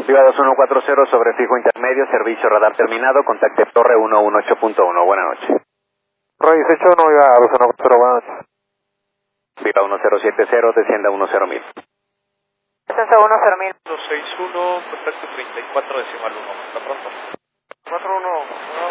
Viva 2140 sobre fijo intermedio, servicio radar terminado, contacte torre 118.1, buenas noches. Torre 18, no, Viva 2140, buenas noches. Viva 1070, descienda 10000. Descensa 10000. 261, contacto 34 decimal 1, hasta pronto. 41,